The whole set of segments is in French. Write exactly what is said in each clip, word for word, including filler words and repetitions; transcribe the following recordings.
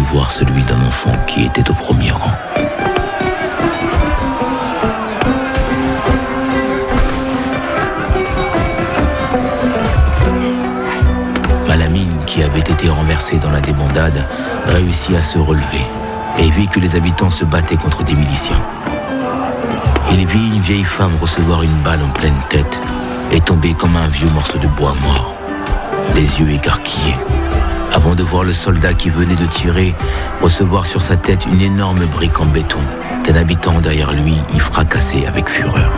voir celui d'un enfant qui était au premier rang. Malamine, qui avait été renversé dans la débandade, réussit à se relever et vit que les habitants se battaient contre des miliciens. Il vit une vieille femme recevoir une balle en pleine tête et tomber comme un vieux morceau de bois mort, les yeux écarquillés, avant de voir le soldat qui venait de tirer recevoir sur sa tête une énorme brique en béton qu'un habitant derrière lui y fracassait avec fureur.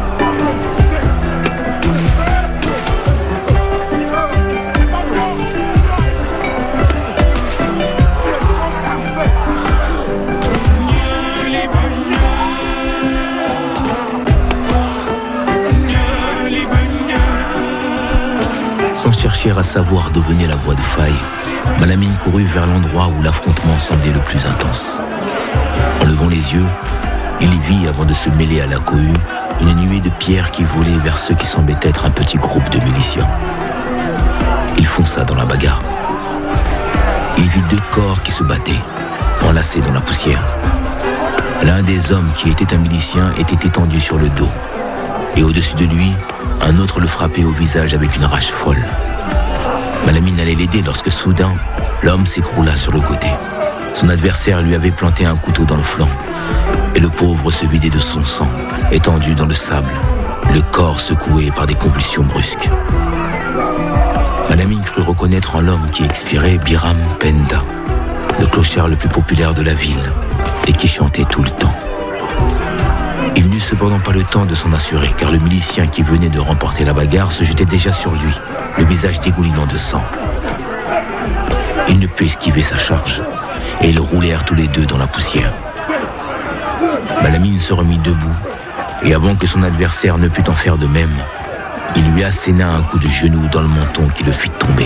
Sans chercher à savoir d'où venait la voix de faille, Malamine courut vers l'endroit où l'affrontement semblait le plus intense. En levant les yeux, il y vit, avant de se mêler à la cohue, une nuée de pierres qui volait vers ce qui semblait être un petit groupe de miliciens. Il fonça dans la bagarre. Il vit deux corps qui se battaient, enlacés dans la poussière. L'un des hommes, qui était un milicien, était étendu sur le dos, et au-dessus de lui, un autre le frappait au visage avec une rage folle. Malamine allait l'aider lorsque soudain, l'homme s'écroula sur le côté. Son adversaire lui avait planté un couteau dans le flanc, et le pauvre se vidait de son sang, étendu dans le sable, le corps secoué par des convulsions brusques. Malamine crut reconnaître en l'homme qui expirait Biram Penda, le clochard le plus populaire de la ville, et qui chantait tout le temps. Il n'eut cependant pas le temps de s'en assurer, car le milicien qui venait de remporter la bagarre se jetait déjà sur lui, le visage dégoulinant de sang. Il ne put esquiver sa charge, et ils roulèrent tous les deux dans la poussière. Malamine se remit debout, et avant que son adversaire ne pût en faire de même, il lui asséna un coup de genou dans le menton qui le fit tomber.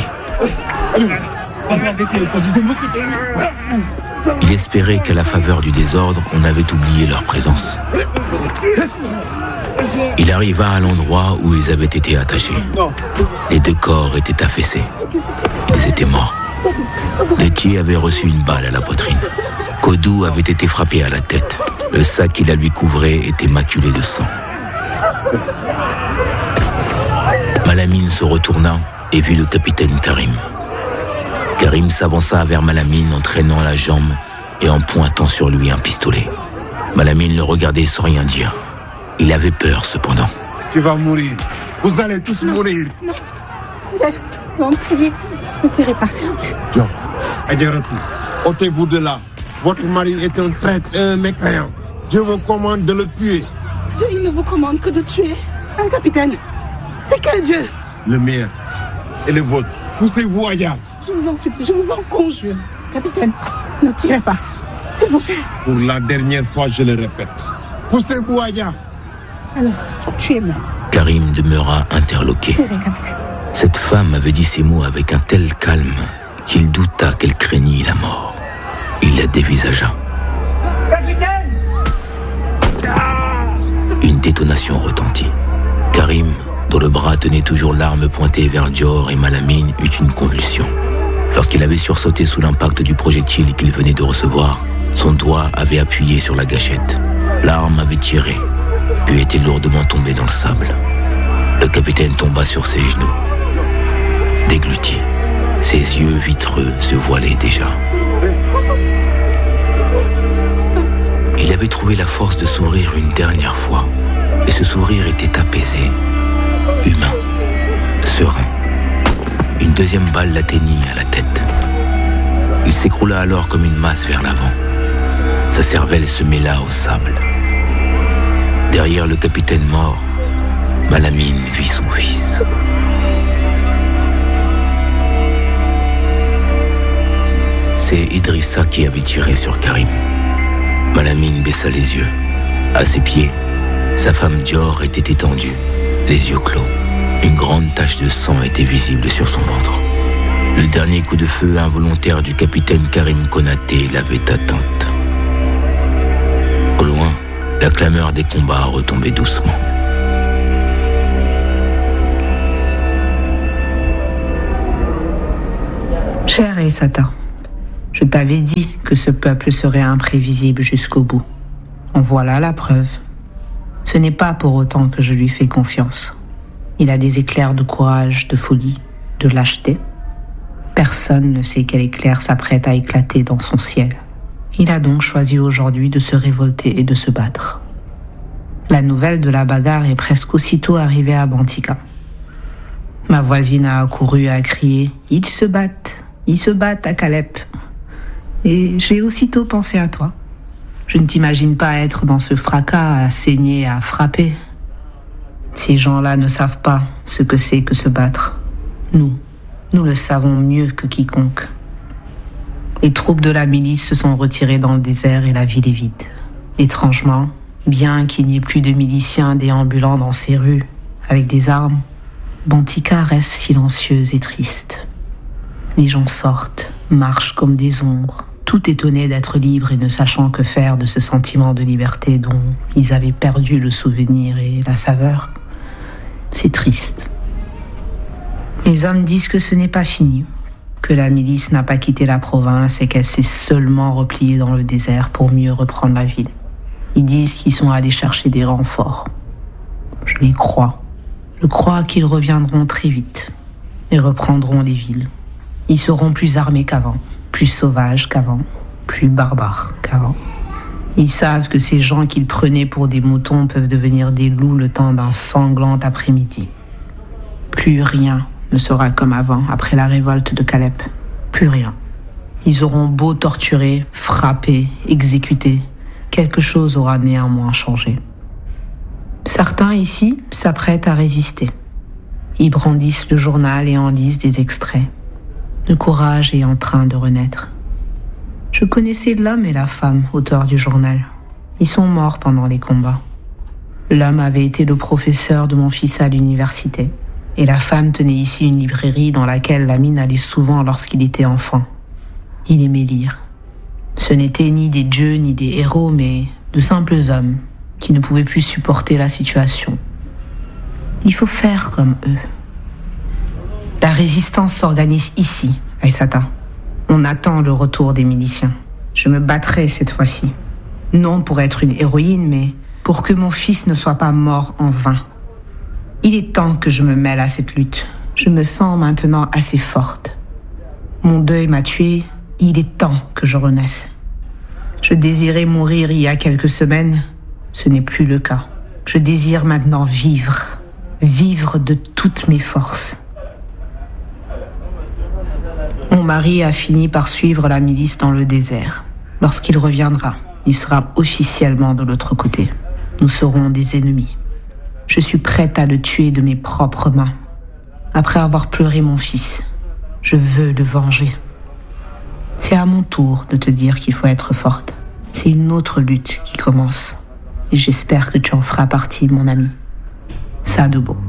Il espérait qu'à la faveur du désordre, on avait oublié leur présence. Il arriva à l'endroit où ils avaient été attachés. Les deux corps étaient affaissés. Ils étaient morts. Lettier avait reçu une balle à la poitrine. Kodou avait été frappé à la tête. Le sac qui la lui couvrait était maculé de sang. Malamine se retourna et vit le capitaine Karim. Karim s'avança vers Malamine en traînant la jambe et en pointant sur lui un pistolet. Malamine le regardait sans rien dire. Il avait peur cependant. Tu vas mourir. Vous allez tous non, mourir. Non. Non, priez. Ne tirez pas, s'il vous plaît. John, Adjaratou, ôtez-vous de là. Votre mari est un traître et un mécréant. Je vous commande de le tuer. Dieu, il ne vous commande que de tuer. Un capitaine, c'est quel Dieu? Le mien et le vôtre. Poussez-vous, Aya. Je vous en supplie, je vous en conjure. Capitaine, ne tirez pas, s'il vous plaît. Pour la dernière fois, je le répète. Poussez-vous, Aya. Alors, tuez-moi. Karim demeura interloqué. Tirez, capitaine. Cette femme avait dit ces mots avec un tel calme qu'il douta qu'elle craignit la mort. Il la dévisagea. Capitaine! Une détonation retentit. Karim, dont le bras tenait toujours l'arme pointée vers Dior et Malamine, eut une convulsion. Lorsqu'il avait sursauté sous l'impact du projectile qu'il venait de recevoir, son doigt avait appuyé sur la gâchette. L'arme avait tiré, puis était lourdement tombée dans le sable. Le capitaine tomba sur ses genoux. Dégluti, ses yeux vitreux se voilaient déjà. Il avait trouvé la force de sourire une dernière fois, et ce sourire était apaisé, humain, serein. Une deuxième balle l'atteignit à la tête. Il s'écroula alors comme une masse vers l'avant. Sa cervelle se mêla au sable. Derrière le capitaine mort, Malamine vit son fils. C'est Idrissa qui avait tiré sur Karim. Malamine baissa les yeux. À ses pieds, sa femme Dior était étendue, les yeux clos. Une grande tache de sang était visible sur son ventre. Le dernier coup de feu involontaire du capitaine Karim Konaté l'avait atteinte. Au loin, la clameur des combats retombait doucement. Cher Aïssata, Je t'avais dit que ce peuple serait imprévisible jusqu'au bout. En voilà la preuve. Ce n'est pas pour autant que je lui fais confiance. Il a des éclairs de courage, de folie, de lâcheté. Personne ne sait quel éclair s'apprête à éclater dans son ciel. Il a donc choisi aujourd'hui de se révolter et de se battre. La nouvelle de la bagarre est presque aussitôt arrivée à Bantika. Ma voisine a accouru et a crié « Ils se battent, ils se battent à Calep !» Et j'ai aussitôt pensé à toi. Je ne t'imagine pas être dans ce fracas à saigner, à frapper. Ces gens-là ne savent pas ce que c'est que se battre. Nous, nous le savons mieux que quiconque. Les troupes de la milice se sont retirées dans le désert et la ville est vide. Étrangement, bien qu'il n'y ait plus de miliciens déambulant dans ces rues avec des armes, Bantika reste silencieuse et triste. Les gens sortent, marchent comme des ombres, tout étonnés d'être libres et ne sachant que faire de ce sentiment de liberté dont ils avaient perdu le souvenir et la saveur. C'est triste. Les hommes disent que ce n'est pas fini, que la milice n'a pas quitté la province et qu'elle s'est seulement repliée dans le désert pour mieux reprendre la ville. Ils disent qu'ils sont allés chercher des renforts. Je les crois. Je crois qu'ils reviendront très vite et reprendront les villes. Ils seront plus armés qu'avant, plus sauvages qu'avant, plus barbares qu'avant. Ils savent que ces gens qu'ils prenaient pour des moutons peuvent devenir des loups le temps d'un sanglant après-midi. Plus rien ne sera comme avant après la révolte de Calep. Plus rien. Ils auront beau torturer, frapper, exécuter. Quelque chose aura néanmoins changé. Certains ici s'apprêtent à résister. Ils brandissent le journal et en lisent des extraits. Le courage est en train de renaître. Je connaissais l'homme et la femme, auteurs du journal. Ils sont morts pendant les combats. L'homme avait été le professeur de mon fils à l'université. Et la femme tenait ici une librairie dans laquelle Lamine allait souvent lorsqu'il était enfant. Il aimait lire. Ce n'étaient ni des dieux ni des héros, mais de simples hommes qui ne pouvaient plus supporter la situation. Il faut faire comme eux. La résistance s'organise ici, Aïssata. On attend le retour des miliciens. Je me battrai cette fois-ci. Non pour être une héroïne, mais pour que mon fils ne soit pas mort en vain. Il est temps que je me mêle à cette lutte. Je me sens maintenant assez forte. Mon deuil m'a tuée, il est temps que je renaisse. Je désirais mourir il y a quelques semaines, ce n'est plus le cas. Je désire maintenant vivre, vivre de toutes mes forces. Mon mari a fini par suivre la milice dans le désert. Lorsqu'il reviendra, il sera officiellement de l'autre côté. Nous serons des ennemis. Je suis prête à le tuer de mes propres mains. Après avoir pleuré mon fils, je veux le venger. C'est à mon tour de te dire qu'il faut être forte. C'est une autre lutte qui commence. Et j'espère que tu en feras partie, mon ami. Sadebo.